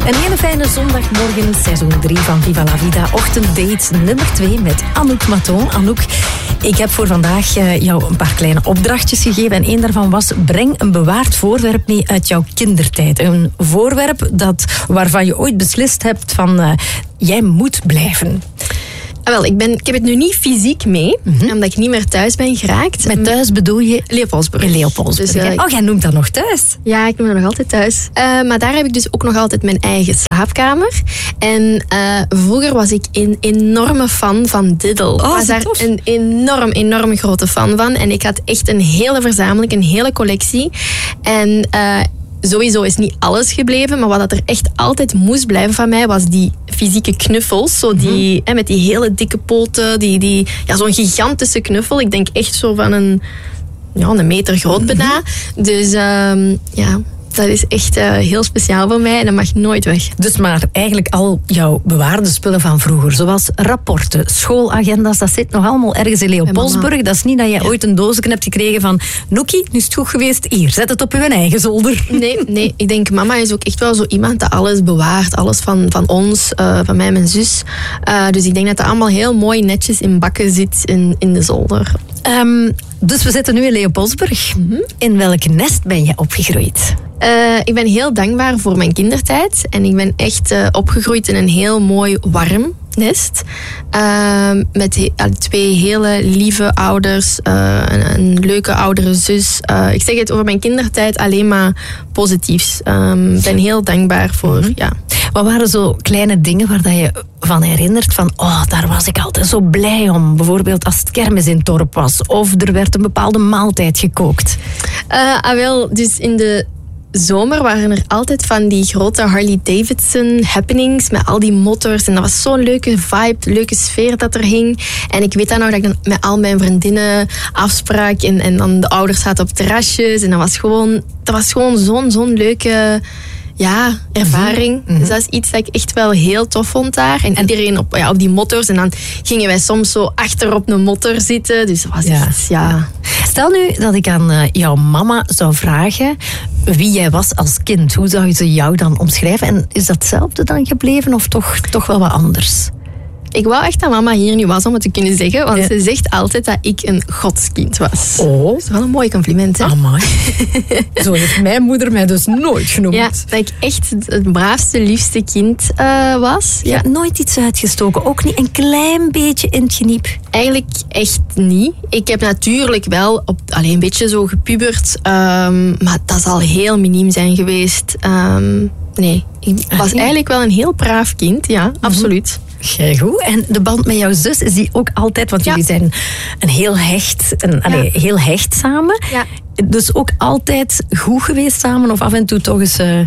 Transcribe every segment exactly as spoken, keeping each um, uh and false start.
Een hele fijne zondagmorgen, seizoen drie van Viva la Vida. Ochtenddate nummer twee met Anouk Maton. Anouk, ik heb voor vandaag uh, jou een paar kleine opdrachtjes gegeven. En één daarvan was, breng een bewaard voorwerp mee uit jouw kindertijd. Een voorwerp dat, waarvan je ooit beslist hebt van, uh, jij moet blijven. Ah, wel, ik, ben, ik heb het nu niet fysiek mee, mm-hmm. omdat ik niet meer thuis ben geraakt. Met thuis bedoel je? Leopoldsburg. In Leopoldsburg. Dus, uh, oh, jij noemt dat nog thuis? Ja, ik noem dat nog altijd thuis. Uh, maar daar heb ik dus ook nog altijd mijn eigen slaapkamer. En uh, vroeger was ik een enorme fan van Diddle. Ik oh, was daar tof. een enorm, enorm grote fan van. En ik had echt een hele verzameling, een hele collectie. En... Uh, Sowieso is niet alles gebleven, maar wat er echt altijd moest blijven van mij, was die fysieke knuffels. Zo die, mm-hmm. hè, met die hele dikke poten, die, die, ja, zo'n gigantische knuffel. Ik denk echt zo van een, ja, een meter groot bijna. Mm-hmm. Dus um, ja... Dat is echt uh, heel speciaal voor mij en dat mag nooit weg. Dus maar eigenlijk al jouw bewaarde spullen van vroeger, zoals rapporten, schoolagenda's, dat zit nog allemaal ergens in Leopoldsburg. Dat is niet dat jij ja. ooit een doosje hebt gekregen van Noekie, nu is het goed geweest, hier, zet het op uw eigen zolder. Nee, nee, ik denk mama is ook echt wel zo iemand dat alles bewaart, alles van, van ons, uh, van mij en mijn zus. Uh, dus ik denk dat dat allemaal heel mooi netjes in bakken zit in, in de zolder. Um, dus we zitten nu in Leopoldsburg. Mm-hmm. In welk nest ben je opgegroeid? Uh, ik ben heel dankbaar voor mijn kindertijd. En ik ben echt uh, opgegroeid in een heel mooi warm nest. Uh, met he- uh, twee hele lieve ouders. Uh, een, een leuke oudere zus. Uh, ik zeg het over mijn kindertijd alleen maar positiefs. Ik um, ben heel dankbaar voor, mm-hmm. ja. Wat waren zo kleine dingen waar dat je van herinnert van, oh, daar was ik altijd zo blij om. Bijvoorbeeld als het kermis in het dorp was. Of er werd een bepaalde maaltijd gekookt. Uh, ah, wel, dus in de zomer waren er altijd van die grote Harley Davidson happenings met al die mottors. En dat was zo'n leuke vibe, leuke sfeer dat er hing. En ik weet dan nog dat ik dan met al mijn vriendinnen afsprak. En, en dan de ouders zaten op terrasjes. En dat was gewoon, dat was gewoon zo'n, zo'n leuke... Ja, ervaring. Mm-hmm. Dus dat is iets dat ik echt wel heel tof vond daar. En iedereen op, ja, op die mottors. En dan gingen wij soms zo achter op een motor zitten. Dus dat was ja. echt, ja... Stel nu dat ik aan uh, jouw mama zou vragen wie jij was als kind. Hoe zou ze jou dan omschrijven? En is dat hetzelfde dan gebleven of toch, toch wel wat anders? Ik wou echt dat mama hier nu was om het te kunnen zeggen. Want ja. ze zegt altijd dat ik een godskind was. Oh. Dat is wel een mooi compliment, hè? Amai. Zo heeft mijn moeder mij dus nooit genoemd. Ja, dat ik echt het braafste, liefste kind uh, was. Je ja. hebt nooit iets uitgestoken. Ook niet een klein beetje in het geniep? Eigenlijk echt niet. Ik heb natuurlijk wel op, alleen een beetje zo gepubert. Um, maar dat zal heel miniem zijn geweest. Um, nee, ik was eigenlijk wel een heel braaf kind. Ja, absoluut. Kijk, goed. En de band met jouw zus, is die ook altijd... Want ja. jullie zijn een heel hecht, een, ja. allez, heel hecht samen. Ja. Dus ook altijd goed geweest samen? Of af en toe toch eens... Uh...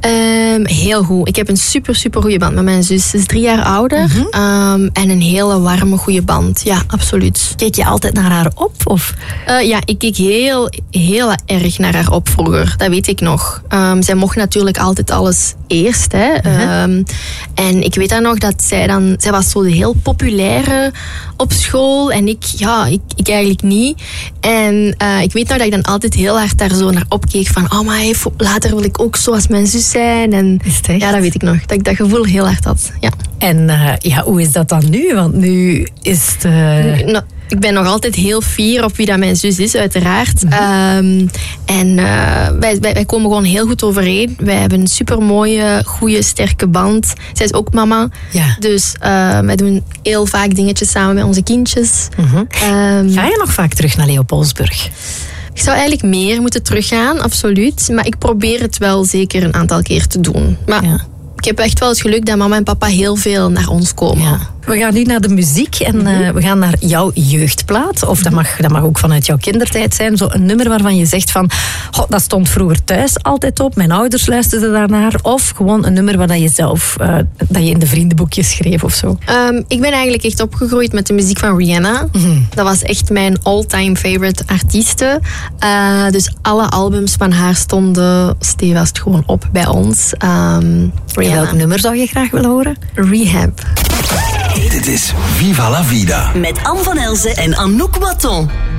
Um, heel goed. Ik heb een super, super goede band met mijn zus. Ze is drie jaar ouder. Mm-hmm. Um, en een hele warme, goede band. Ja, absoluut. Keek je altijd naar haar op? Of? Uh, ja, ik keek heel, heel erg naar haar op vroeger. Dat weet ik nog. Um, zij mocht natuurlijk altijd alles eerst. Hè. Uh-huh. Um, en ik weet dan nog dat zij dan... Zij was zo de heel populaire op school. En ik, ja, ik, ik eigenlijk niet. En uh, ik weet nog dat ik dan altijd heel hard daar zo naar opkeek van, oh maar later wil ik ook zoals mijn zus zijn. En ja, dat weet ik nog. Dat ik dat gevoel heel hard had. Ja. En uh, ja, hoe is dat dan nu? Want nu is het... Uh... Nou, ik ben nog altijd heel fier op wie dat mijn zus is, uiteraard. Mm-hmm. Um, en uh, wij, wij, wij komen gewoon heel goed overeen. Wij hebben een supermooie, goede, sterke band. Zij is ook mama. Ja. Dus uh, wij doen heel vaak dingetjes samen met onze kindjes. Mm-hmm. Um, Ga je nog vaak terug naar Leopoldsburg? Ik zou eigenlijk meer moeten teruggaan, absoluut. Maar ik probeer het wel zeker een aantal keer te doen. Maar ja. ik heb echt wel het geluk dat mama en papa heel veel naar ons komen. Ja. We gaan nu naar de muziek en mm-hmm. uh, we gaan naar jouw jeugdplaat. Of dat mag, dat mag ook vanuit jouw kindertijd zijn. Zo een nummer waarvan je zegt van, oh, dat stond vroeger thuis altijd op. Mijn ouders luisterden daarnaar. Of gewoon een nummer waar dat je zelf, uh, dat je in de vriendenboekjes schreef of zo. Um, ik ben eigenlijk echt opgegroeid met de muziek van Rihanna. Mm-hmm. Dat was echt mijn all-time favorite artieste. Uh, dus alle albums van haar stonden stevast gewoon op bij ons. Um, Rihanna. Welk nummer zou je graag willen horen? Rehab. Dit is Viva la Vida. Met Anne van Elzen en Anouk Maton.